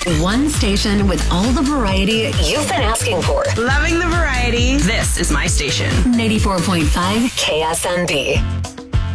One station with all the variety you've been asking for. Loving the variety. This is my station. 94.5 KSNB.